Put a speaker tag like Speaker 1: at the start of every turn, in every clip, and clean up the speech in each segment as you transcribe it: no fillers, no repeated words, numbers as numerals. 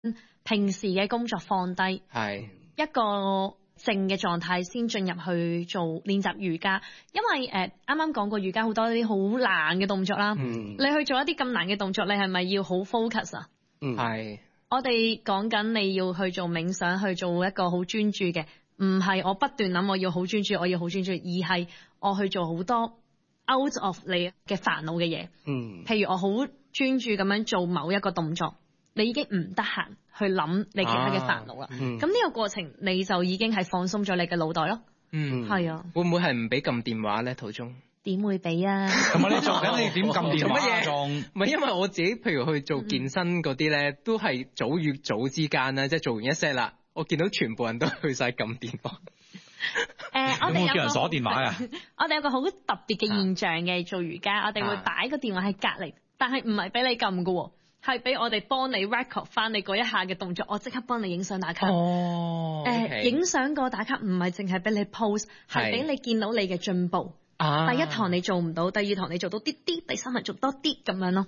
Speaker 1: 平時嘅工作放低，
Speaker 2: 係
Speaker 1: 一個靜嘅狀態先進入去做練習瑜伽。因為啱啱講過瑜伽好多啲好難嘅動作啦，你去做一啲咁難嘅動作，你係咪要好 focus 啊？
Speaker 2: 係。
Speaker 1: 我哋講緊你要去做冥想，去做一個好專注嘅，唔係我不斷諗我要好專注，我要好專注，而係我去做好多 out of 你嘅煩惱嘅嘢。譬如我好專注咁樣做某一個動作，你已經唔得閒去諗你其他嘅煩惱啦。咁呢個過程你就已經係放鬆咗你嘅腦袋咯。係啊。
Speaker 2: 會唔會係唔俾撳電話咧？途中
Speaker 1: 點會俾啊？
Speaker 3: 同埋你做緊你點撳電話？
Speaker 2: 做乜嘢？唔係因為我自己，譬如去做健身嗰啲咧，都係組與組之間啦，即係做完一 set 啦，我見到全部人都去晒撳電話。
Speaker 1: 我哋有
Speaker 3: 叫人鎖電話啊？
Speaker 1: 我哋有個好特別嘅現象嘅，做瑜伽，我哋會擺個電話喺隔離，但係唔係俾你撳㗎喎，係俾我哋幫你 record 翻你嗰一下嘅動作，我即刻幫你影相打卡。影相個打卡唔係淨係俾你 post， 係俾你見到你嘅進步。第一堂你做唔到，第二堂你做到啲啲，第三堂做多啲咁樣咯。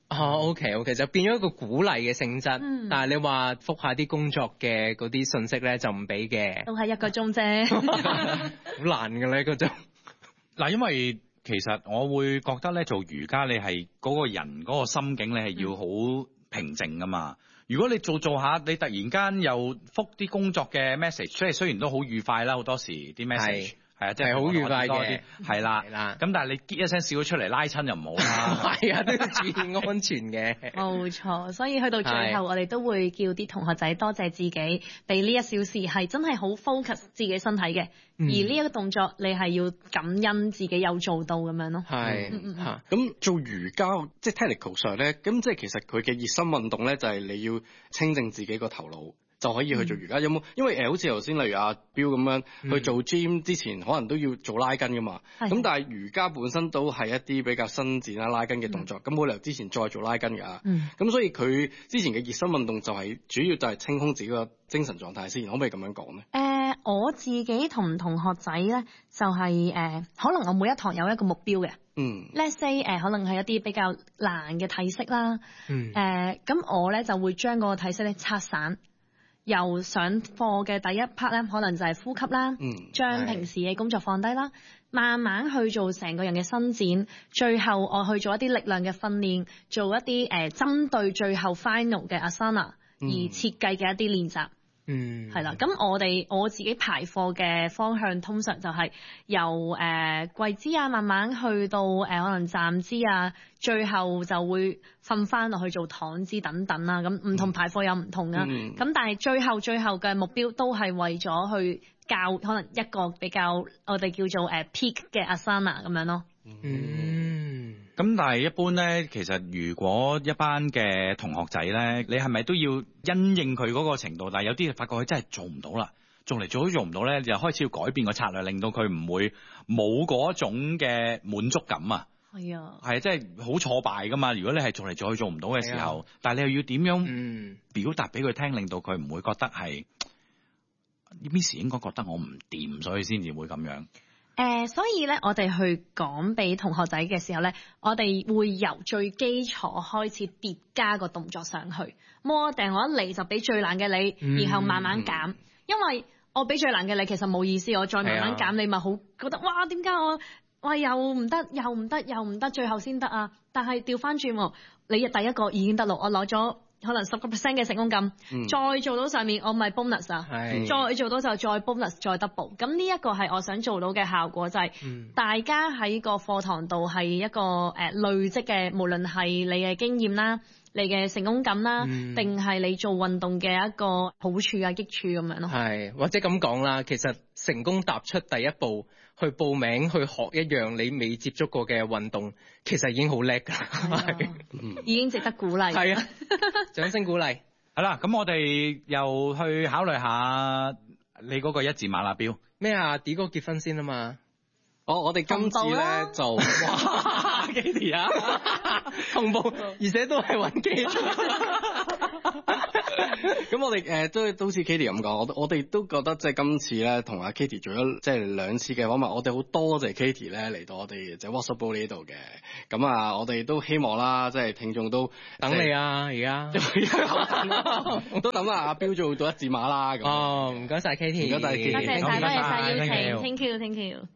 Speaker 2: OK， 就變咗一個鼓勵嘅性質。但係你話覆下啲工作嘅嗰啲信息咧，就唔俾嘅。
Speaker 1: 都係1個鐘啫，
Speaker 2: 好難㗎咧，嗰種。
Speaker 3: 嗱，因為其實我會覺得咧，做瑜伽你係嗰個人嗰個心境，你係要好平靜㗎嘛。如果你做下，你突然間又覆啲工作嘅 message， 即係雖然都好愉快啦，好多時啲 message。係啊，即係好愉快嘅，係啦。咁但係你激一聲笑咗出嚟拉親又唔好啦。係
Speaker 2: 啊，都要注意安全嘅。
Speaker 1: 冇錯，所以去到最後，我哋都會叫啲同學仔多謝自己，俾呢1小時係真係好 focus 自己身體嘅。而呢一個動作，你係要感恩自己有做到咁樣咯。
Speaker 4: 係咁做瑜伽，即係 technical 上咧，咁即係其實佢嘅熱身運動咧，就係你要清靜自己個頭腦。就可以去做瑜伽。有冇？因為好似頭先例如阿標咁樣去做 gym 之前，可能都要做拉筋噶嘛。咁但係瑜伽本身都係一啲比較伸展啦、拉筋嘅動作。咁冇理由之前再做拉筋㗎。咁所以佢之前嘅熱身運動就係主要就係清空自己個精神狀態先。可唔可以咁樣講咧？
Speaker 1: 我自己同同學仔咧，就係可能我每一堂有一個目標嘅。Let's say 可能係一啲比較難嘅體式啦。咁我咧就會將嗰個體式咧拆散。由上課嘅第一 part 咧，可能就係呼吸啦，將平時嘅工作放低啦，慢慢去做成個人嘅伸展，最後我去做一啲力量嘅訓練，做一啲針對最後 final 嘅 asana 而設計嘅一啲練習。係啦，咁我自己排課嘅方向通常就係由跪姿啊，慢慢去到可能站姿啊，最後就會瞓翻落去做躺姿等等啦。咁唔同排課有唔同啊。咁但係最後嘅目標都係為咗去教可能一個比較我哋叫做peak 嘅 asana 咁樣咯。
Speaker 3: 咁但係一般咧，其實如果一班嘅同學仔咧，你係咪都要因應佢嗰個程度？但係有啲發覺佢真係做唔到啦，做嚟做都做唔到咧，就開始要改變個策略，令到佢唔會冇嗰種嘅滿足感啊。係啊，係即係好挫敗噶嘛。如果你係做嚟做去做唔到嘅時候，但係你又要點樣表達俾佢聽，令到佢唔會覺得係Miss 應該覺得我唔掂，所以先至會咁樣。
Speaker 1: 所以咧，我哋去講俾同學仔嘅時候咧，我哋會由最基礎開始疊加個動作上去。我一嚟就俾最難嘅你，然後慢慢減。因為我俾最難嘅你，其實冇意思。我再慢慢減，你咪好覺得哇，點解我又唔得，又唔得，最後先得啊！但係調翻轉，你第一個已經得咯，我攞咗可能10% 嘅成功感，再做到上面我咪 bonus 啊，再做到就再 bonus 再 double。咁呢一個係我想做到嘅效果，就係大家喺個課堂度係一個累積嘅，無論係你嘅經驗啦，你嘅成功感啦，定係你做運動嘅一個好處啊、益處咁樣咯。
Speaker 2: 係或者咁講啦，其實成功踏出第一步去報名去學一樣你未接觸過嘅運動，其實已經好叻㗎，
Speaker 1: 已經值得鼓勵。
Speaker 2: 係啊，掌聲鼓勵。
Speaker 3: 係啦，咁我哋又去考慮下你嗰個1字馬啦標
Speaker 2: 咩啊？D 哥結婚先啊嘛。
Speaker 4: 我哋今次咧就
Speaker 2: 哇幾時啊？同步，而且都係揾機。
Speaker 4: 咁我哋都好似 Katie 咁講，我哋都覺得即係今次咧同阿 Katie 做咗即係2次嘅訪問，我哋好多謝 Katie 咧嚟到我哋即係 WhatsApp 報呢度嘅。咁啊，我哋都希望啦，即係聽眾都
Speaker 2: 等你啊，而家
Speaker 4: 都等阿標做到1字馬啦。
Speaker 2: 哦，唔該晒 Katie，
Speaker 4: 唔該晒 Katie，
Speaker 1: 多謝晒邀請 ，thank you，thank you。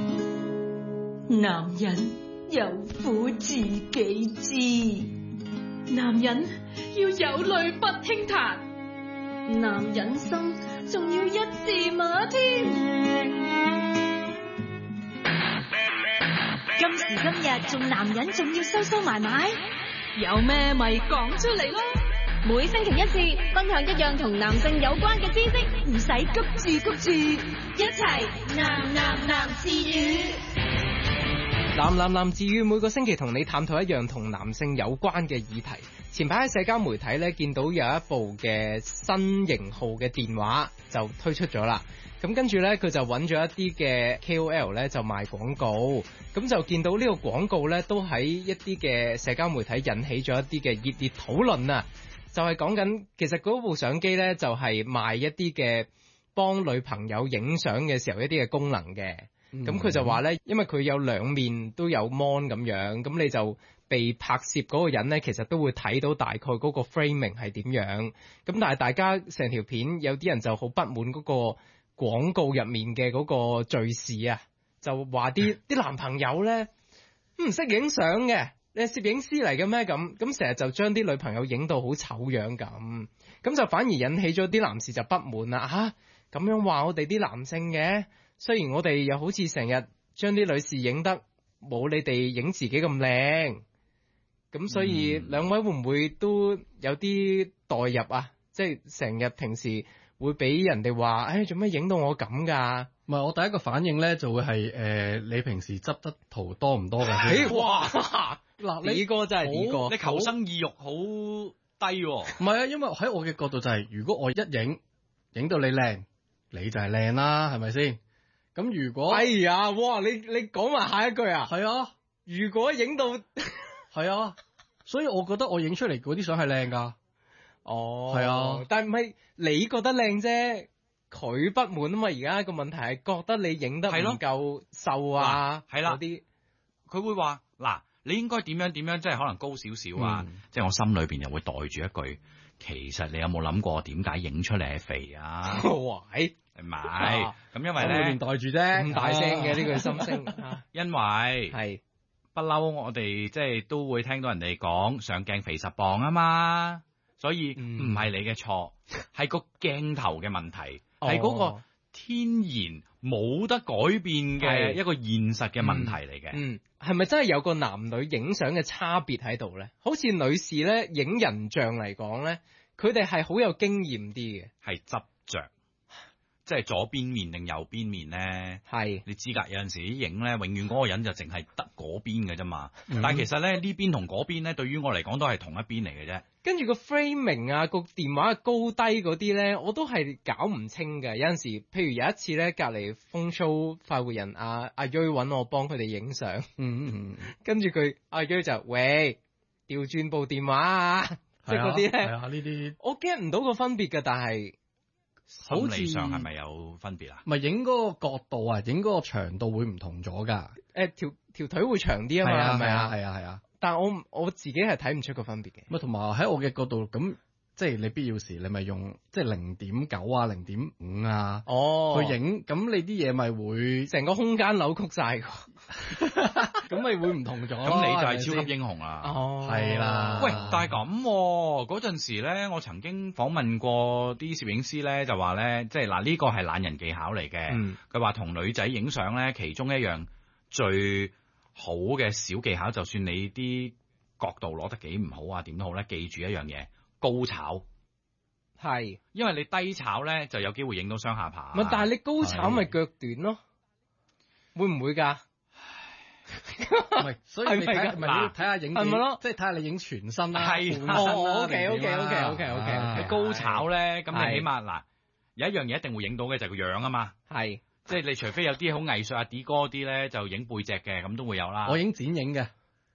Speaker 5: 男人有苦自己知，男人要有淚不輕彈，男人心仲要1字馬添。今時今日做男人仲要收埋埋，有咩咪講出嚟咯。
Speaker 1: 每星期1次，分享一樣同男性有關嘅知識，
Speaker 5: 唔使急住，
Speaker 1: 一齊男自語。
Speaker 2: 男自語每個星期同你探討一樣同男性有關嘅議題。前排喺社交媒體咧見到有一部嘅新型號嘅電話就推出咗啦，咁跟住咧佢就揾咗一啲嘅 KOL 咧就賣廣告，咁就見到呢個廣告咧都喺一啲嘅社交媒體引起咗一啲嘅熱烈討論啊！就係講緊其實嗰部相機咧就係賣一啲嘅幫女朋友影相嘅時候一啲嘅功能嘅。咁佢就話咧，因為佢有2面都有 mon 咁樣，咁你就被拍攝嗰個人咧，其實都會睇到大概嗰個 framing 係點樣。咁但係大家成條片有啲人就好不滿嗰個廣告入面嘅嗰個敘事啊，就話啲男朋友咧唔識影相嘅，你係攝影師嚟嘅咩？咁成日就將啲女朋友影到好醜樣咁就反而引起咗啲男士就不滿啦嚇，咁樣話我哋啲男性嘅。雖然我哋又好似成日將啲女士影得冇你哋影自己咁靚，咁所以兩位會唔會都有啲代入啊？即係成日平時會俾人哋話，做咩影到我咁㗎？
Speaker 4: 唔係，我第一個反應咧就會係你平時執得圖多唔多㗎？
Speaker 2: 哇！嗱，你個真係你個，
Speaker 3: 你求生意欲好低喎。
Speaker 4: 唔係啊，因為喺我嘅角度就係，如果我一影到你靚，你就係靚啦，係咪先？咁如果
Speaker 2: 哇！你講埋下一句啊？
Speaker 4: 係啊，
Speaker 2: 如果影到
Speaker 4: 係啊，所以我覺得我影出嚟嗰啲相係靚㗎。
Speaker 2: 哦，
Speaker 4: 係啊，
Speaker 2: 但唔係你覺得靚啫，佢不滿啊嘛。而家個問題係覺得你影得唔夠瘦啊，
Speaker 3: 係啦
Speaker 2: 嗰啲，
Speaker 3: 佢會話嗱，你應該點樣，即係可能高少少啊。即係我心裏邊又會袋住一句，其實你有冇諗過點解影出嚟係肥啊？
Speaker 2: 喂！
Speaker 3: 係咪？咁因為咧，
Speaker 4: 袋住啫，
Speaker 2: 咁大聲嘅呢句心聲。
Speaker 3: 因為係不嬲，我哋即係都會聽到人哋講上鏡肥10磅啊嘛，所以唔係你嘅錯，係個鏡頭嘅問題，係嗰個天然冇得改變嘅一個現實嘅問題嚟嘅。
Speaker 2: 係咪真係有個男女影相嘅差別喺度咧？好似女士咧影人像嚟講咧，佢哋係好有經驗啲嘅，
Speaker 3: 係執着。即係左邊面定右邊面咧？係你知㗎，有陣時啲影咧，永遠嗰個人就淨係得嗰邊嘅啫嘛。但係其實咧，呢邊同嗰邊咧，對於我嚟講都係同一邊嚟嘅啫。
Speaker 2: 跟住個 framing 啊，個電話嘅高低嗰啲咧，我都係搞唔清嘅。有陣時，譬如有一次咧，隔離風 show 快活人阿瑞揾我幫佢哋影相，跟住佢阿瑞就喂調轉部電話啊，即係嗰啲咧。係啊，呢啲我 get 唔到個分別嘅，但係。
Speaker 3: 心理上係咪有分別啊？
Speaker 4: 咪影嗰個角度啊，影嗰個長度會唔同咗㗎？
Speaker 2: 條腿會長啲啊嘛，係咪啊？
Speaker 4: 係啊。
Speaker 2: 但係我自己係睇唔出個分別嘅。
Speaker 4: 咪同埋喺我嘅角度，咁即係你必要時，你咪用即係0.9啊、0.5啊，去影，咁你啲嘢咪會
Speaker 2: 成個空間扭曲晒，
Speaker 4: 咁咪會唔同咗。
Speaker 3: 咁你就係超級英雄啦。
Speaker 4: 係啦。
Speaker 3: 喂，但係咁嗰陣時咧，我曾經訪問過啲攝影師咧，就話咧，即係嗱呢個係懶人技巧嚟嘅。佢話同女仔影相咧，其中一樣最好嘅小技巧，就算你啲角度攞得幾唔好啊，點都好咧，記住一樣嘢，高炒。係，因為你低炒咧就有機會影到雙下巴。
Speaker 2: 唔係，但係你高炒咪腳短咯，會唔會㗎？
Speaker 4: 唔係，所以你睇咪要睇下影係咪咯？即係睇下你影全身啦。係
Speaker 3: OK。你高炒咧，咁你起碼嗱有一樣嘢一定會影到嘅就係個樣啊嘛。係，即係你除非有啲好藝術啊啲哥啲咧就影背脊嘅，咁都會有啦。
Speaker 4: 我影剪影嘅。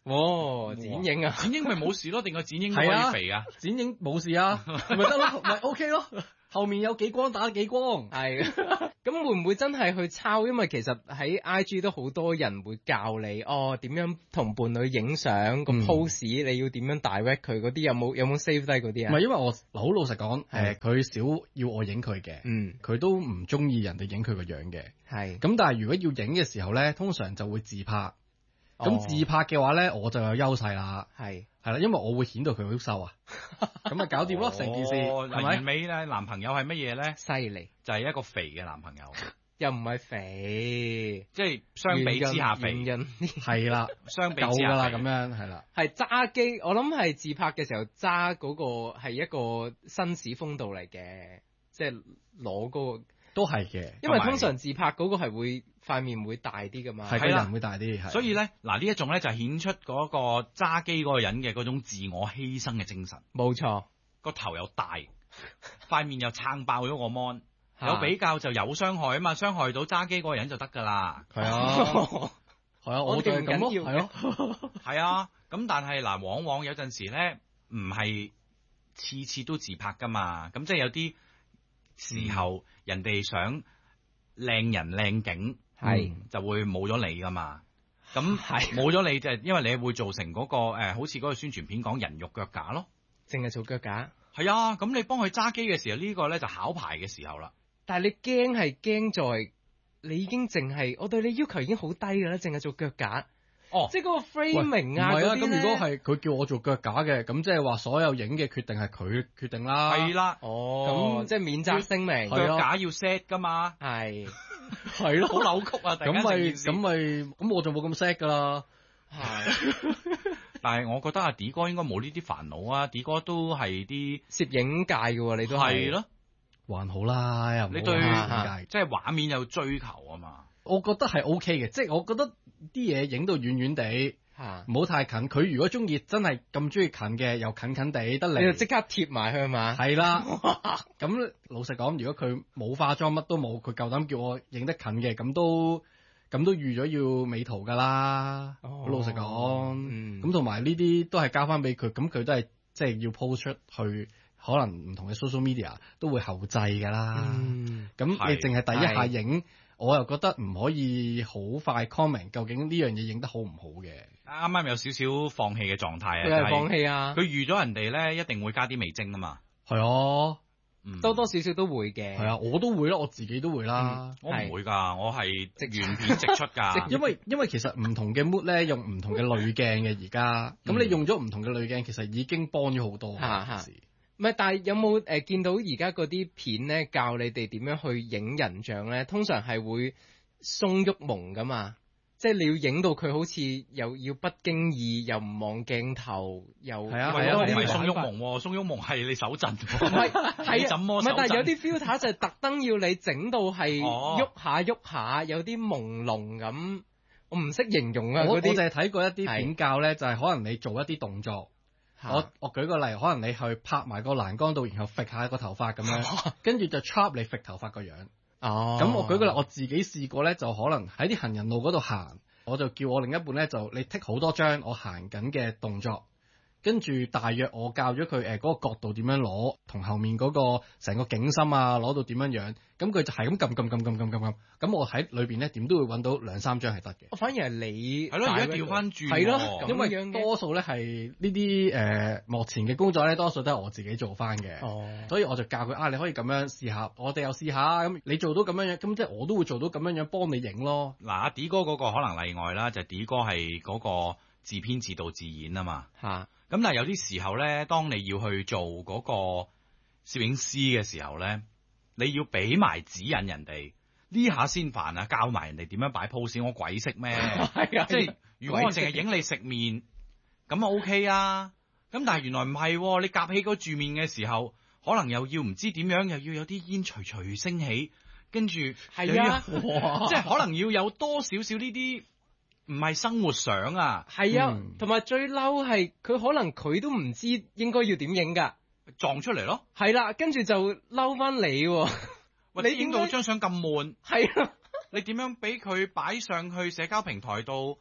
Speaker 2: 哦，剪影啊，
Speaker 3: 剪影咪冇事咯，定個剪影可以肥啊？
Speaker 6: 剪影冇事啊，咪得咯，咪 OK 咯。後面有幾光打幾光，
Speaker 2: 係。咁會唔會真係去抄？因為其實喺 IG 都好多人會教你點樣同伴侶影相個 pose，你要點樣 direct 佢嗰啲，有冇 save 低嗰啲啊？
Speaker 6: 唔係，因為我好老實講，佢少要我影佢嘅，佢都唔中意人哋影佢個樣嘅，係。咁但係如果要影嘅時候咧，通常就會自拍。咁自拍嘅話咧，我就有優勢啦，係啦，因為我會顯到佢好瘦啊，咁咪搞掂咯，成件事係咪？
Speaker 3: 完美咧，男朋友係乜嘢咧？
Speaker 2: 犀利，
Speaker 3: 就係一個肥嘅男朋友，
Speaker 2: 又唔係肥，
Speaker 3: 即係相比之下肥，
Speaker 6: 係啦，
Speaker 3: 相比之下
Speaker 6: 啦，咁樣係啦，
Speaker 2: 係揸機，我諗係自拍嘅時候揸嗰個係一個紳士風度嚟嘅，即係攞嗰個。
Speaker 6: 都係嘅，
Speaker 2: 因為通常自拍嗰個係會塊面會大啲噶嘛，
Speaker 6: 係人會大啲，
Speaker 3: 所以咧嗱呢一種咧就顯出嗰個揸機嗰個人嘅嗰種自我犧牲嘅精神。
Speaker 2: 冇錯，
Speaker 3: 個頭又大，塊面又撐爆咗個 mon， 有比較就有傷害啊嘛，傷害到揸機嗰個人就得噶啦。
Speaker 6: 係啊，係啊，我哋唔緊要，係咯，
Speaker 3: 係啊。咁但係嗱，往往有陣時咧唔係次次都自拍噶嘛，咁即係有啲時候人哋想靚人靚景，就會冇咗你噶嘛。咁冇咗你就係因為你會造成嗰個好似嗰個宣傳片講人肉腳架咯，
Speaker 2: 淨係做腳架。
Speaker 3: 係啊，咁你幫佢揸機嘅時候，呢個咧就考牌嘅時候啦。
Speaker 2: 但係你驚係驚在你已經淨係我對你要求已經好低㗎啦，淨係做腳架。即係嗰個 framing 啊，
Speaker 6: 唔係啊，咁如果係佢叫我做腳架嘅，咁即係話所有影嘅決定係佢決定啦。
Speaker 3: 係啦，
Speaker 2: 咁即係免責聲明，
Speaker 3: 腳架要 set 噶嘛。
Speaker 6: 係
Speaker 3: 咯，好扭曲啊！
Speaker 6: 咁我就冇咁 set 噶啦。
Speaker 3: 係，但係我覺得阿 D 哥應該冇呢啲煩惱啊。D 哥都係啲
Speaker 2: 攝影界嘅喎，你都係咯，
Speaker 6: 還好啦，又
Speaker 3: 你對即係畫面有追求啊嘛。
Speaker 6: 我覺得係 OK 嘅，即係我覺得啲嘢影到遠遠地，唔好太近。佢如果中意真係咁中意近嘅，又近近地得嚟，
Speaker 2: 你就即刻貼埋去嘛。
Speaker 6: 係啦，咁老實講，如果佢冇化妝乜都冇，佢夠膽叫我影得近嘅，咁都預咗要美圖噶啦。好老實講，咁同埋呢啲都係交翻俾佢，咁佢都係即係要 post 出去，可能唔同嘅 social media 都會後製噶啦。咁你淨係第一下影。我又覺得唔可以好快 comment 究竟呢樣嘢影得好唔好嘅。
Speaker 3: 啱啱有少少放棄嘅狀態啊，
Speaker 2: 佢係放棄啊！
Speaker 3: 佢預咗人哋咧一定會加啲味精啊嘛。
Speaker 6: 係啊，
Speaker 2: 多多少少都會嘅。係
Speaker 6: 啊，我都會啦，我自己都會啦。
Speaker 3: 我唔會㗎，我係原片直出㗎。
Speaker 6: 因為其實唔同嘅 mood 咧，用唔同嘅濾鏡嘅而家，咁你用咗唔同嘅濾鏡，其實已經幫咗好多。
Speaker 2: 唔係，但係有冇見到而家嗰啲片咧，教你哋點樣去影人像咧？通常係會鬆郁蒙噶嘛，即係你要影到佢好似又要不經意，又唔望鏡頭，又
Speaker 3: 係啊，唔係鬆郁蒙喎，鬆郁蒙係你手震，唔係
Speaker 2: 怎麼手震？唔係，但係有啲 filter 就係特登要你整到係喐下，有啲朦朧咁，我唔識形容啊。
Speaker 6: 我就係睇過一啲片教咧，就係可能你做一啲動作。我舉個例，可能你去拍埋個欄杆度，然後揈下個頭髮咁樣，跟住就 chop 你揈頭髮個樣。咁我舉個例，我自己試過咧，就可能喺啲行人路嗰度行，我就叫我另一半咧，就你剔好多張我行緊嘅動作，跟住大約我教咗佢嗰個角度點樣攞，同後面嗰個成個景深啊攞到點樣樣，咁佢就係咁撳，咁我喺裏邊咧點都會揾到2-3張係得嘅。
Speaker 2: 我反而係你
Speaker 3: 係咯，而家調翻轉
Speaker 6: 係咯，因為多數咧係呢啲幕前嘅工作咧，多數都係我自己做翻嘅。所以我就教佢你可以咁樣試下，我哋又試下，咁你做到咁樣樣，咁即係我都會做到咁樣樣幫你影咯。
Speaker 3: 嗱，阿 D 哥嗰個可能例外啦，就係 D 哥係嗰個自編自導自演啊嘛。咁但係有啲時候咧，當你要去做嗰個攝影師嘅時候咧，你要俾埋指引人哋，呢下先煩啊！教埋人哋點樣擺 pose，我鬼識咩？即係如果我淨係影你食面，咁啊 OK 啊。咁但係原來唔係，你夾起嗰住面嘅時候，可能又要唔知點樣，又要有啲煙徐徐升起，跟住係啊，即係可能要有多少少呢啲。唔係生活相啊，
Speaker 2: 係啊，同埋最嬲係佢可能佢都唔知應該要點影噶，
Speaker 3: 撞出嚟咯，
Speaker 2: 係啦，跟住就嬲翻你，
Speaker 3: 你影到張相咁悶，
Speaker 2: 係啊，
Speaker 3: 你點樣俾佢擺上去社交平台度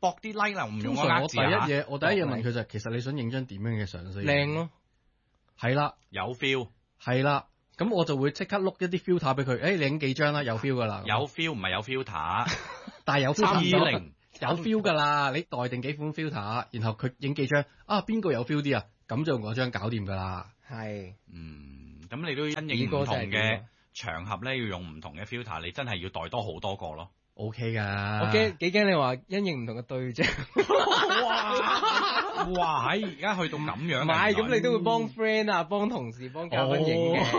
Speaker 3: 搏啲 like 啦，唔用我
Speaker 6: 我第一嘢問佢就係，其實你想影張點樣嘅相先？
Speaker 2: 靚咯，
Speaker 6: 係啦，
Speaker 3: 有 feel，
Speaker 6: 係啦。咁我就會即刻碌一啲 filter 俾佢，誒你影幾張啦，有 feel 噶啦。
Speaker 3: 有 feel 唔係有 filter，
Speaker 6: 但係有 filter
Speaker 3: 有
Speaker 6: feel 噶啦，你代定幾款 filter， 然後佢影幾張啊，邊個有 feel 啲啊？咁就嗰張搞掂噶啦。
Speaker 2: 係，
Speaker 3: 咁你都因應唔同嘅場合咧，要用唔同嘅 filter， 你真係要代多好多個咯。
Speaker 6: OK 噶，
Speaker 2: 我幾驚你話因應唔同嘅對象。
Speaker 3: 哇！而家去到咁樣，
Speaker 2: 唔係咁你都會幫 friend 啊，幫同事，幫嘉賓影嘅。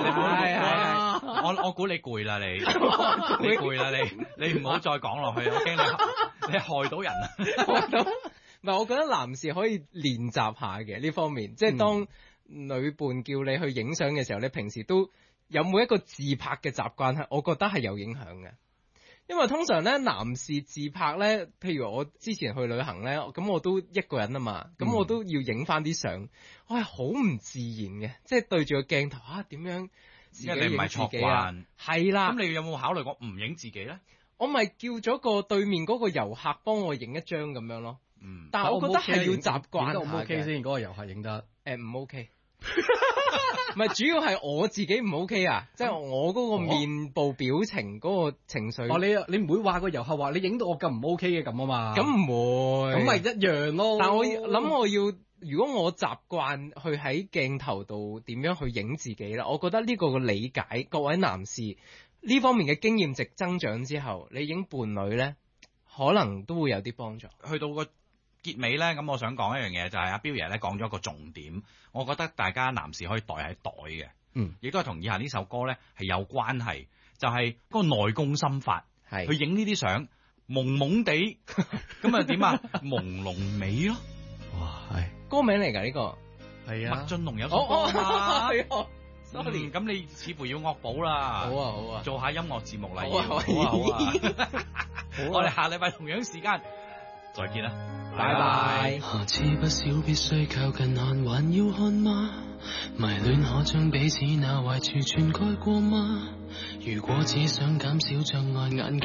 Speaker 3: 我估你攰啦，你攰啦，你唔好再講落去，我驚你害到人啊！
Speaker 2: 唔係，我覺得男士可以練習下嘅呢方面，即係當女伴叫你去影相嘅時候，你平時都有冇一個自拍嘅習慣？我覺得係有影響嘅。因為通常咧，男士自拍咧，譬如我之前去旅行咧，咁我都一個人啊嘛，咁我都要影翻啲相，我係好唔自然嘅，即係對住個鏡頭點樣自己影自己啊？因為你唔係習慣，係啦。咁
Speaker 3: 你有冇考慮過唔影自己咧？
Speaker 2: 我咪叫咗個對面嗰個遊客幫我影一張咁樣咯。但係我覺得係要習慣。
Speaker 6: 唔 OK 先，嗰個遊客影得
Speaker 2: 唔 OK。唔係，主要係我自己唔 OK 啊！即係我嗰個面部表情嗰個情緒。
Speaker 6: 你唔會話個遊客話你影到我咁唔 OK 嘅咁啊嘛？
Speaker 2: 咁唔會，
Speaker 6: 咁咪一樣咯。
Speaker 2: 但我諗如果我習慣去喺鏡頭度點樣去影自己啦，我覺得呢個嘅理解，各位男士呢方面嘅經驗值增長之後，你影伴侶咧，可能都會有啲幫助。
Speaker 3: 去到個結尾咧，咁我想講一樣嘢，就係阿彪爺咧講咗一個重點，我覺得大家男士可以袋喺袋嘅，亦都係同以下呢首歌咧係有關係，就係嗰個內功心法，去影呢啲相朦朦地，咁啊點啊朦朧美咯，
Speaker 6: 哇係
Speaker 2: 歌名嚟㗎呢個，
Speaker 6: 係啊，
Speaker 3: 麥浚龍有首歌啊
Speaker 2: ，sorry，
Speaker 3: 咁你似乎要惡補啦，
Speaker 2: 好啊，
Speaker 3: 做下音樂節目啦，
Speaker 2: 好啊，
Speaker 3: 我哋下禮拜同樣時間再見啦。
Speaker 2: 拜拜。
Speaker 7: 何止不少必須靠近看，還要看嗎？迷戀可將彼此那壞處全蓋過嗎？如果只想減少障礙眼